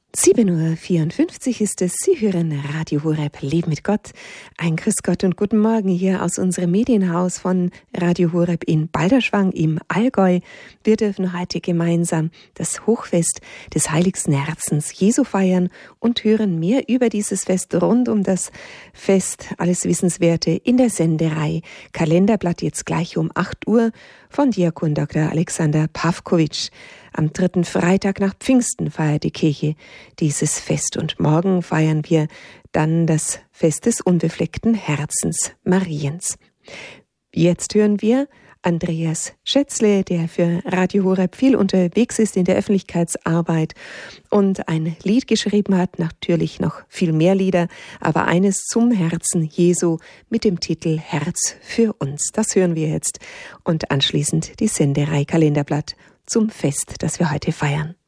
7:54 Uhr ist es. Sie hören Radio Horeb, Leben mit Gott. Ein Grüß Gott und guten Morgen hier aus unserem Medienhaus von Radio Horeb in Balderschwang im Allgäu. Wir dürfen heute gemeinsam das Hochfest des Heiligsten Herzens Jesu feiern und hören mehr über dieses Fest rund um das Fest, alles Wissenswerte in der Senderei Kalenderblatt jetzt gleich um 8 Uhr von Diakon Dr. Alexander Pawkowitsch. Am 3. Freitag nach Pfingsten feiert die Kirche dieses Fest und morgen feiern wir dann das Fest des unbefleckten Herzens Mariens. Jetzt hören wir Andreas Schätzle, der für Radio Horeb viel unterwegs ist in der Öffentlichkeitsarbeit und ein Lied geschrieben hat, natürlich noch viel mehr Lieder, aber eines zum Herzen Jesu mit dem Titel Herz für uns. Das hören wir jetzt und anschließend die Senderei Kalenderblatt zum Fest, das wir heute feiern.